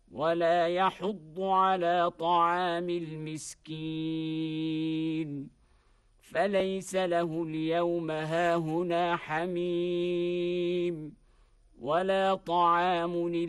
ولا يحض على طعام المسكين فليس له اليوم هاهنا حميم ولا طعام